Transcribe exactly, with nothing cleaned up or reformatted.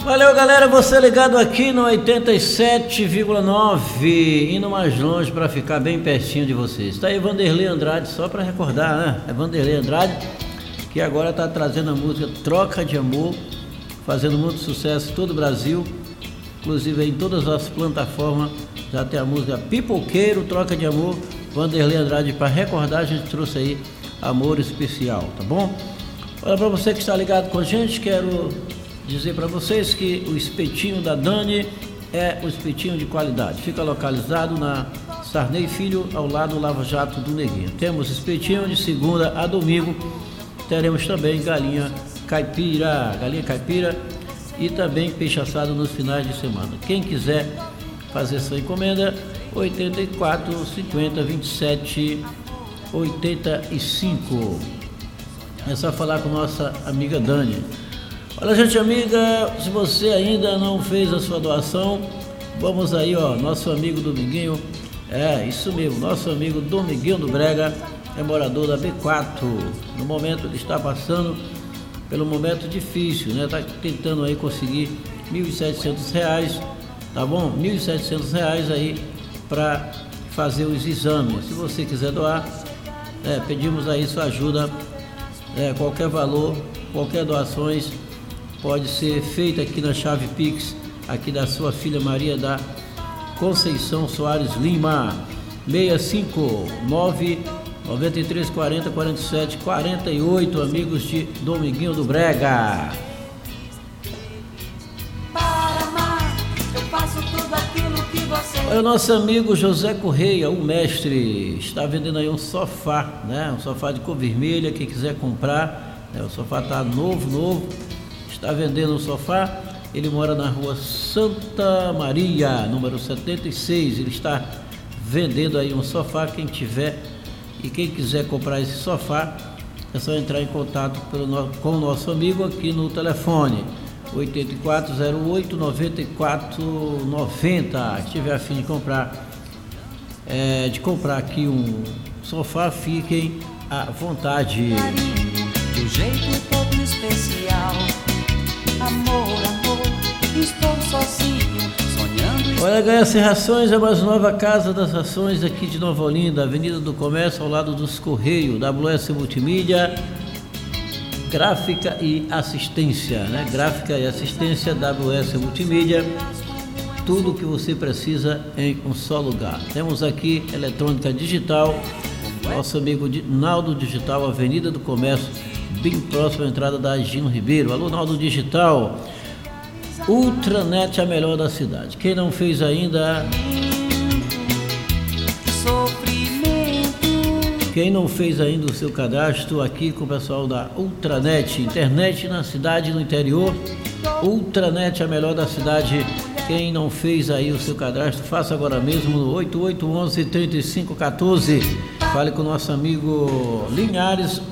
Valeu, galera, você ligado aqui no oitenta e sete vírgula nove, indo mais longe para ficar bem pertinho de vocês. Tá aí Vanderlei Andrade, só para recordar, né? É Vanderlei Andrade que agora tá trazendo a música Troca de Amor, fazendo muito sucesso em todo o Brasil, inclusive em todas as plataformas. Já tem a música Pipoqueiro, Troca de Amor, Vanderlei Andrade. Para recordar, a gente trouxe aí Amor Especial, tá bom? Olha, para você que está ligado com a gente, quero dizer para vocês que o espetinho da Dani é o espetinho de qualidade. Fica localizado na Sarney Filho, ao lado do Lava Jato do Neguinho. Temos espetinho de segunda a domingo. Teremos também galinha caipira, galinha caipira e também peixe assado nos finais de semana. Quem quiser fazer sua encomenda, oitenta e quatro, cinquenta, vinte e sete, oitenta e cinco. É só falar com nossa amiga Dani. Olha, gente amiga, se você ainda não fez a sua doação, vamos aí, ó, nosso amigo Dominguinho, é, isso mesmo, nosso amigo Dominguinho do Brega, é morador da B quatro, no momento ele está passando pelo momento difícil, né, tá tentando aí conseguir mil e setecentos reais, tá bom? mil e setecentos reais aí para fazer os exames. Se você quiser doar, é, pedimos aí sua ajuda, é, qualquer valor, qualquer doações, pode ser feita aqui na chave Pix, aqui da sua filha Maria da Conceição Soares Lima, seis cinco nove, nove três quatro zero, quatro sete quatro oito, amigos de Dominguinho do Brega. Para amar, eu faço tudo aquilo que você... Olha, o nosso amigo José Correia, o mestre, está vendendo aí um sofá, né? Um sofá de cor vermelha, quem quiser comprar, né? O sofá está novo, novo. Está vendendo um sofá, ele mora na rua Santa Maria, número setenta e seis, ele está vendendo aí um sofá. Quem tiver e quem quiser comprar esse sofá, é só entrar em contato pelo no, com o nosso amigo aqui no telefone, oito quatro zero oito, nove quatro nove zero, se tiver a fim de comprar, é, de comprar aqui um sofá, fiquem à vontade. De um jeito todo especial. Amor, amor, estou sozinho, sonhando. Olha, Ganha-se Rações é mais nova casa das rações aqui de Nova Olinda, Avenida do Comércio, ao lado dos Correios, W S Multimídia, Gráfica e Assistência, né? Gráfica e Assistência, W S Multimídia, tudo o que você precisa em um só lugar. Temos aqui eletrônica digital, nosso amigo Naldo Digital, Avenida do Comércio, bem próximo à entrada da Gino Ribeiro. Alô, Naldo Digital. Ultranet, a melhor da cidade. Quem não fez ainda, quem não fez ainda o seu cadastro aqui com o pessoal da Ultranet, internet na cidade, no interior. Ultranet, a melhor da cidade. Quem não fez aí o seu cadastro, faça agora mesmo no oito oito um um, três cinco um quatro. Fale com o nosso amigo Linhares.